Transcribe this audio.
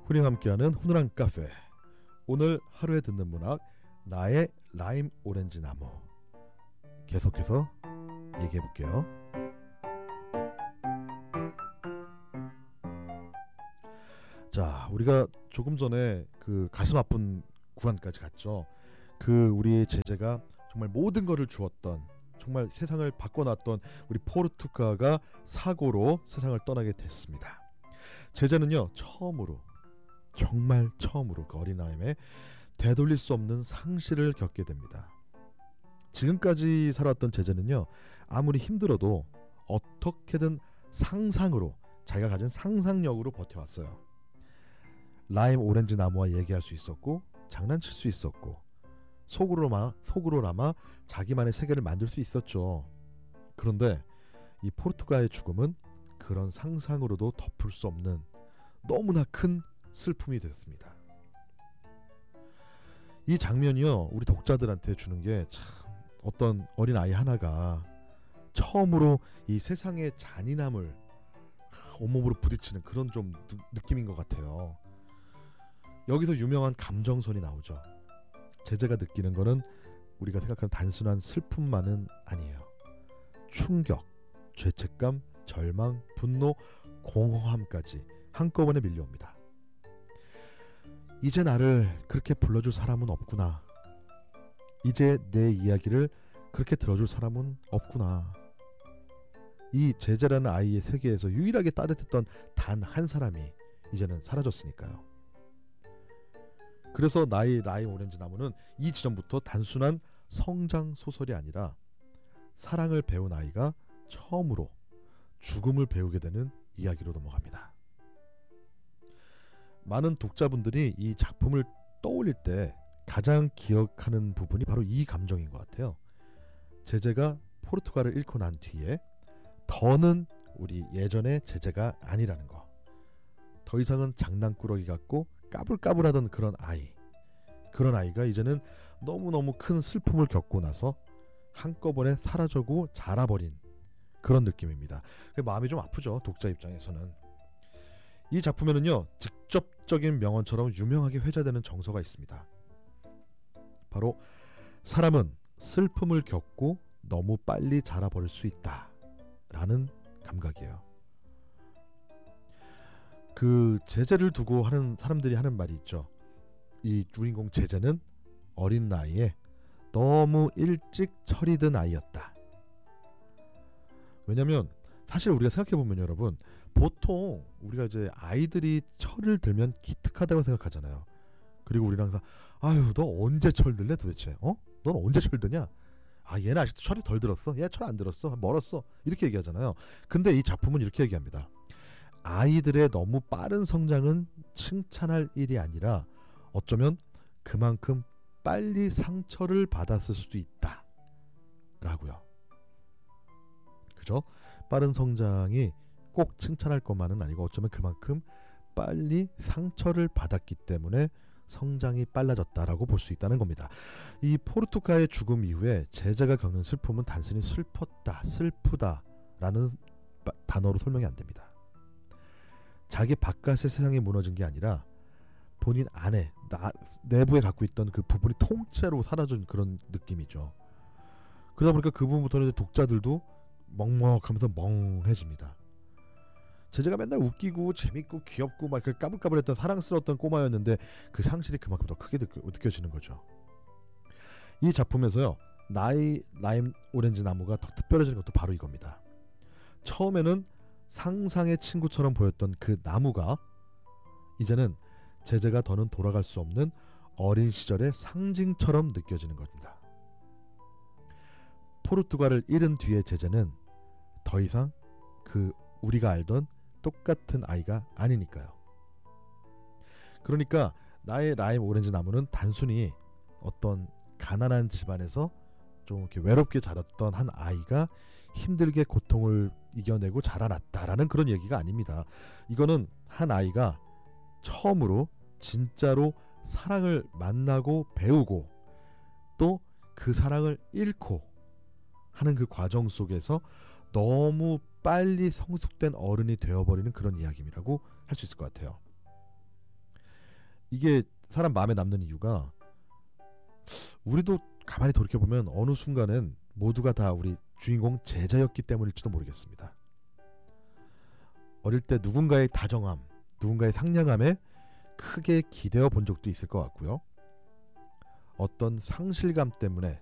우리와 함께하는 훈훈한 카페. 오늘 하루에 듣는 문학 나의 라임 오렌지 나무. 계속해서 얘기해 볼게요. 자, 우리가 조금 전에 그 가슴 아픈 구간까지 갔죠. 그 우리의 제자가 정말 모든 것을 주었던, 정말 세상을 바꿔놨던 우리 포르투가가 사고로 세상을 떠나게 됐습니다. 제자는요, 정말 처음으로 그 어린아이에 되돌릴 수 없는 상실을 겪게 됩니다. 지금까지 살았던 제자는요, 아무리 힘들어도 어떻게든 상상으로, 자기가 가진 상상력으로 버텨왔어요. 라임 오렌지 나무와 얘기할 수 있었고, 장난칠 수 있었고, 속으로나마 자기만의 세계를 만들 수 있었죠. 그런데 이 포르투가의 죽음은 그런 상상으로도 덮을 수 없는 너무나 큰 슬픔이 됐습니다. 이 장면이요, 우리 독자들한테 주는 게 참, 어떤 어린 아이 하나가 처음으로 이 세상의 잔인함을 온몸으로 부딪히는 그런 좀 느낌인 것 같아요. 여기서 유명한 감정선이 나오죠. 제자가 느끼는 거는 우리가 생각하는 단순한 슬픔만은 아니에요. 충격, 죄책감, 절망, 분노, 공허함까지 한꺼번에 밀려옵니다. 이제 나를 그렇게 불러줄 사람은 없구나. 이제 내 이야기를 그렇게 들어줄 사람은 없구나. 이 제자라는 아이의 세계에서 유일하게 따뜻했던 단 한 사람이 이제는 사라졌으니까요. 그래서 나의 라임 오렌지 나무는 이 지점부터 단순한 성장 소설이 아니라 사랑을 배운 아이가 처음으로 죽음을 배우게 되는 이야기로 넘어갑니다. 많은 독자분들이 이 작품을 떠올릴 때 가장 기억하는 부분이 바로 이 감정인 것 같아요. 제재가 포르투갈을 잃고 난 뒤에 더는 우리 예전의 제재가 아니라는 거. 더 이상은 장난꾸러기 같고 까불까불하던 그런 아이가 이제는 너무너무 큰 슬픔을 겪고 나서 한꺼번에 사라져고 자라버린 그런 느낌입니다. 마음이 좀 아프죠, 독자 입장에서는. 이 작품에는요, 직접적인 명언처럼 유명하게 회자되는 정서가 있습니다. 바로 사람은 슬픔을 겪고 너무 빨리 자라버릴 수 있다 라는 감각이에요. 그 제재를 두고 하는 사람들이 하는 말이 있죠. 이 주인공 제재는 어린 나이에 너무 일찍 철이 든 아이였다. 왜냐면 사실 우리가 생각해보면 여러분, 보통 우리가 이제 아이들이 철을 들면 기특하다고 생각하잖아요. 그리고 우리는 항상 아유, 너 언제 철 들래 도대체? 넌 언제 철 드냐? 아, 얘는 아직도 철이 덜 들었어? 얘 철 안 들었어? 멀었어? 이렇게 얘기하잖아요. 근데 이 작품은 이렇게 얘기합니다. 아이들의 너무 빠른 성장은 칭찬할 일이 아니라 어쩌면 그만큼 빨리 상처를 받았을 수도 있다 라고요. 그죠? 빠른 성장이 꼭 칭찬할 것만은 아니고 어쩌면 그만큼 빨리 상처를 받았기 때문에 성장이 빨라졌다라고 볼 수 있다는 겁니다. 이 포르투가의 죽음 이후에 제자가 겪는 슬픔은 단순히 슬펐다, 슬프다라는 단어로 설명이 안 됩니다. 자기 바깥의 세상이 무너진 게 아니라 본인 안에 내부에 갖고 있던 그 부분이 통째로 사라진 그런 느낌이죠. 그러다 보니까 그 부분부터는 독자들도 먹먹하면서 멍해집니다. 제재가 맨날 웃기고 재밌고 귀엽고 막 까불까불했던 사랑스러웠던 꼬마였는데 그 상실이 그만큼 더 크게 느껴지는 거죠. 이 작품에서요, 나의 라임 오렌지 나무가 더 특별해지는 것도 바로 이겁니다. 처음에는 상상의 친구처럼 보였던 그 나무가 이제는 제재가 더는 돌아갈 수 없는 어린 시절의 상징처럼 느껴지는 겁니다. 포르투갈을 잃은 뒤의 제재는 더 이상 그 우리가 알던 똑같은 아이가 아니니까요. 그러니까 나의 라임 오렌지 나무는 단순히 어떤 가난한 집안에서 좀 이렇게 외롭게 자랐던 한 아이가 힘들게 고통을 이겨내고 자라났다라는 그런 얘기가 아닙니다. 이거는 한 아이가 처음으로 진짜로 사랑을 만나고 배우고 또 그 사랑을 잃고 하는 그 과정 속에서 너무 빨리 성숙된 어른이 되어버리는 그런 이야기라고 할 수 있을 것 같아요. 이게 사람 마음에 남는 이유가 우리도 가만히 돌이켜보면 어느 순간은 모두가 다 우리 주인공 제자였기 때문일지도 모르겠습니다. 어릴 때 누군가의 다정함, 누군가의 상냥함에 크게 기대어 본 적도 있을 것 같고요. 어떤 상실감 때문에